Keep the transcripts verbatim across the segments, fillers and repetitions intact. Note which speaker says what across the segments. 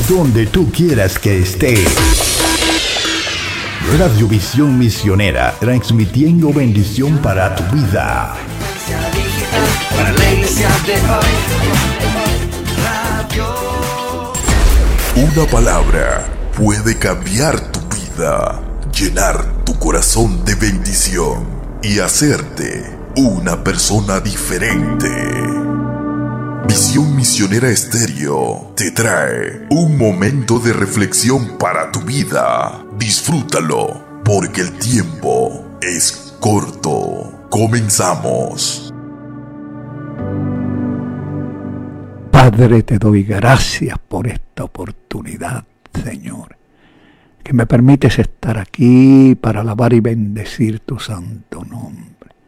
Speaker 1: donde tú quieras que estés. Radiovisión Misionera, transmitiendo bendición para tu vida.
Speaker 2: Para la iglesia de hoy.
Speaker 3: Una palabra puede cambiar tu vida, llenar tu corazón de bendición y hacerte una persona diferente. Visión Misionera Estéreo te trae un momento de reflexión para tu vida. Disfrútalo, porque el tiempo es corto. Comenzamos.
Speaker 4: Padre, te doy gracias por esta oportunidad, Señor, que me permites estar aquí para alabar y bendecir tu santo nombre.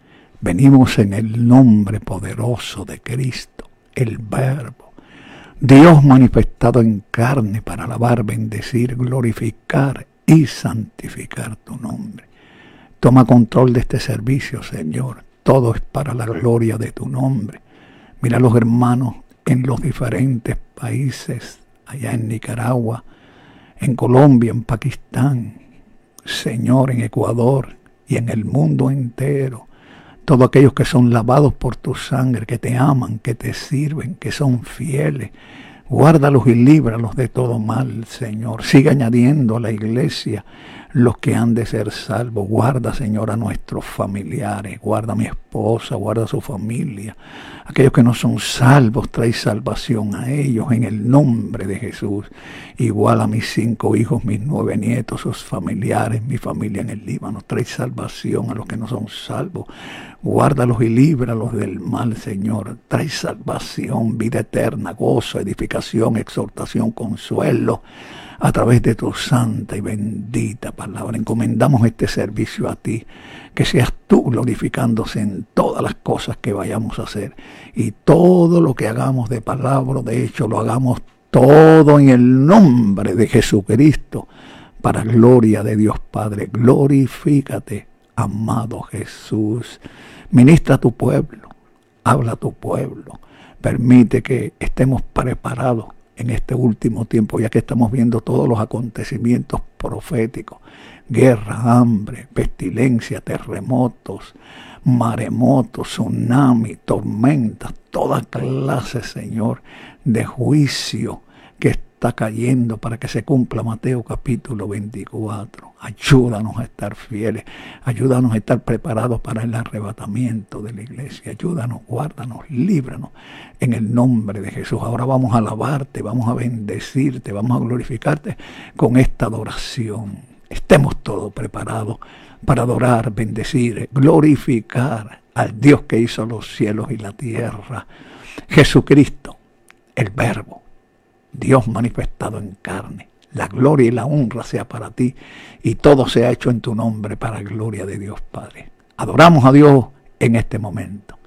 Speaker 4: Venimos en el nombre poderoso de Cristo, el Verbo, Dios manifestado en carne, para alabar, bendecir, glorificar y santificar tu nombre. Toma control de este servicio, Señor. Todo es para la gloria de tu nombre. Mira a los hermanos en los diferentes países, allá en Nicaragua, en Colombia, en Pakistán, Señor, en Ecuador y en el mundo entero. Todos aquellos que son lavados por tu sangre, que te aman, que te sirven, que son fieles. Guárdalos y líbralos de todo mal, Señor. Sigue añadiendo a la iglesia los que han de ser salvos. Guarda, Señor, a nuestros familiares. Guarda a mi esposa, guarda a su familia. Aquellos que no son salvos, trae salvación a ellos en el nombre de Jesús. Igual a mis cinco hijos, mis nueve nietos, sus familiares, mi familia en el Líbano. Trae salvación a los que no son salvos. Guárdalos y líbralos del mal, Señor. Trae salvación, vida eterna, gozo, edificación, exhortación, consuelo, a través de tu santa y bendita palabra. Encomendamos este servicio a ti, que seas tú glorificándose en todas las cosas que vayamos a hacer, y todo lo que hagamos de palabra, de hecho, lo hagamos todo en el nombre de Jesucristo, para gloria de Dios Padre. Glorifícate, amado Jesús. Ministra a tu pueblo, habla a tu pueblo, permite que estemos preparados en este último tiempo, ya que estamos viendo todos los acontecimientos proféticos: guerra, hambre, pestilencia, terremotos, maremotos, tsunami, tormentas, toda clase, Señor, de juicio que está cayendo para que se cumpla Mateo capítulo veinticuatro. Ayúdanos a estar fieles, ayúdanos a estar preparados para el arrebatamiento de la iglesia. Ayúdanos, guárdanos, líbranos en el nombre de Jesús. Ahora vamos a alabarte, vamos a bendecirte, vamos a glorificarte con esta adoración. Estemos todos preparados para adorar, bendecir, glorificar al Dios que hizo los cielos y la tierra, Jesucristo, el Verbo, Dios manifestado en carne. La gloria y la honra sea para ti, y todo sea hecho en tu nombre, para gloria de Dios Padre. Adoramos a Dios en este momento.